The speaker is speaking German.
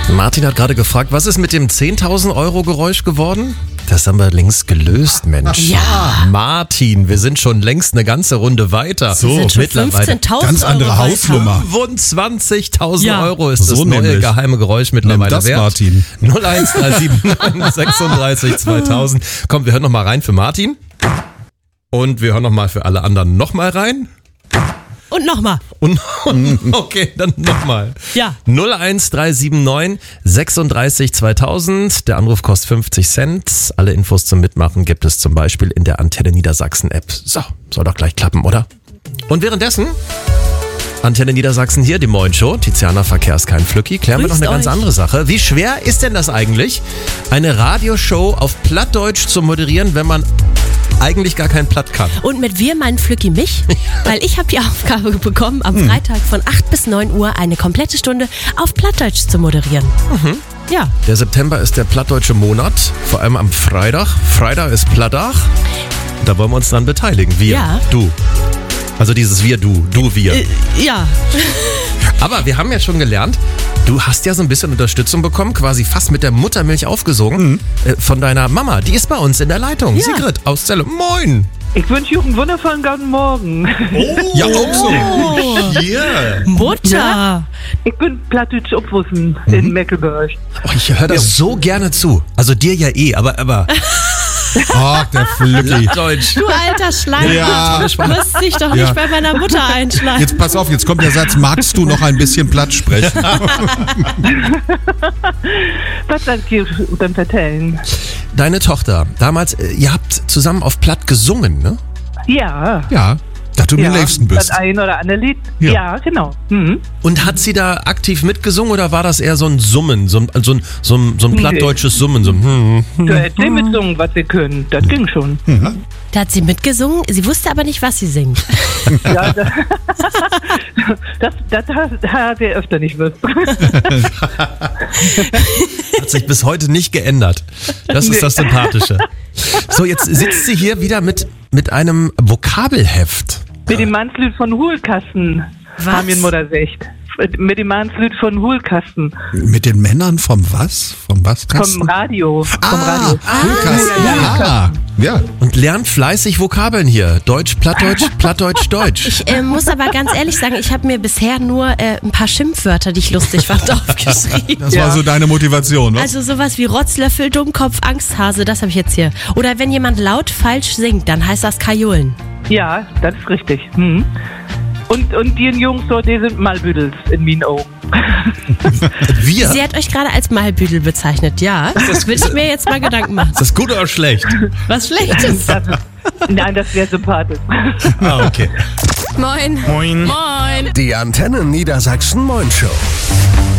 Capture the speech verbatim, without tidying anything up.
Martin hat gerade gefragt, was ist mit dem zehntausend Euro Geräusch geworden? Das haben wir längst gelöst, Mensch. Ja. Martin, wir sind schon längst eine ganze Runde weiter. So, sind schon mittlerweile fünfzehntausend Ganz andere Euro Hausnummer. fünfundzwanzigtausend Ja. Euro ist So das neue nämlich. geheime Geräusch mittlerweile Nimm das, wert. Martin. null eins drei sieben neun sechsunddreißig zweitausend. Komm, wir hören noch mal rein für Martin. Und wir hören noch mal für alle anderen noch mal rein. Und nochmal. Und, okay, dann nochmal. Ja. null eins drei sieben neun sechsunddreißig zweitausend. Der Anruf kostet fünfzig Cent. Alle Infos zum Mitmachen gibt es zum Beispiel in der Antenne Niedersachsen App. So, soll doch gleich klappen, oder? Und währenddessen, Antenne Niedersachsen hier, die Moin Show. Tiziana, Verkehr ist kein Flücki. Klären wir noch Grüßt eine ganz euch. andere Sache. Wie schwer ist denn das eigentlich, eine Radioshow auf Plattdeutsch zu moderieren, wenn man eigentlich gar kein Platt kann? Und mit wir meinen Flücki mich, weil ich habe die Aufgabe bekommen, am Freitag von acht bis neun Uhr eine komplette Stunde auf Plattdeutsch zu moderieren. Mhm. Ja. Der September ist der plattdeutsche Monat, vor allem am Freitag. Freitag ist Plattag. Da wollen wir uns dann beteiligen. Wir, Ja. du. Also dieses wir, du, du, wir. Äh, ja. Aber wir haben ja schon gelernt, du hast ja so ein bisschen Unterstützung bekommen, quasi fast mit der Muttermilch aufgesogen, äh, von deiner Mama. Die ist bei uns in der Leitung. Ja. Sigrid aus Celle. Moin. Ich wünsche euch einen wundervollen guten Morgen. Ja, auch so. Yeah. Mutter. Ich bin Plattdeutsch aufwussen in Mecklenburg. Oh, ich höre das so gerne zu. Also dir ja eh, aber, aber Ach, der Flücki. Plattdeutsch. Du alter Schlange. Ja. Du musst dich doch Ja. nicht bei meiner Mutter einschlagen. Jetzt pass auf, jetzt kommt der Satz, magst du noch ein bisschen Platt sprechen? Was soll ich dann vertellen? Deine Tochter, damals, äh, ihr habt zusammen auf Platt gesungen, ne? Ja. Ja, dass du mir ja, am liebsten Das bist. ein oder andere Lied. Ja. Ja, genau. Mhm. Und hat sie da aktiv mitgesungen oder war das eher so ein Summen, so ein, so ein, so ein, so ein plattdeutsches Summen? So ein hm, hm. Du hättest mitsungen, was sie können. Das ging schon. Da hat sie mitgesungen, sie wusste aber nicht, was sie singt. Ja, das, das, das hat- hat er öfter nicht gewusst. Hat sich bis heute nicht geändert. Das ist das Sympathische. So, jetzt sitzt sie hier wieder mit, mit einem Vokabelheft. Mit dem Mannslied von Hohlkasten. Was? Haben wir in Muttersicht. Mit dem Mannslied von Hohlkasten. Mit den Männern vom was? Vom was? Vom Radio. Vom Radio. Ah, Hohlkasten. Ja. Ja. Und lernt fleißig Vokabeln hier. Deutsch, Plattdeutsch, Plattdeutsch, Deutsch. Ich äh, muss aber ganz ehrlich sagen, ich habe mir bisher nur äh, ein paar Schimpfwörter, die ich lustig fand, aufgeschrieben. Das Ja. war so deine Motivation, was? Also sowas wie Rotzlöffel, Dummkopf, Angsthase, das habe ich jetzt hier. Oder wenn jemand laut falsch singt, dann heißt das Kajolen. Ja, das ist richtig. Mhm. Und, und die Jungs dort, die sind Malbüdels in meinen Augen. Wir? Sie hat euch gerade als Malbüdel bezeichnet, ja. Das will ich mir jetzt mal Gedanken machen. Ist das gut oder schlecht? Was Schlechtes. Das ist, nein, das wäre sympathisch. Ah, okay. Moin. Moin. Moin. Die Antenne Niedersachsen Moin Show.